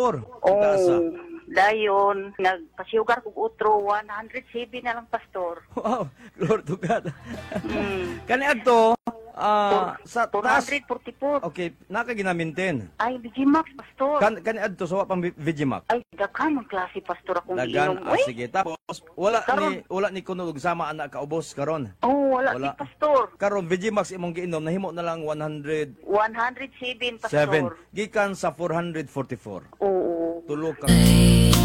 Pastor. Oh, dayon, nagpasiyugar kong utro, 107 na lang, Pastor. Wow, Lord to God. Mm. Kani adto sa taas. 444. Okay, nakaginamintin. Ay, Digimax, Pastor. Kani adto sa pang Vegimax. Ay, daghan ang klase, Pastor, akong Dagan, iinom. Uy, sige. Tapos wala Karon. ni kuno og sama anak kaubos karon. oh, wala, Wala. si Pastor. Karon Vegimax imong giinom nahimo na lang 107 107, Pastor. gikan sa 444. Oo. Tulo ka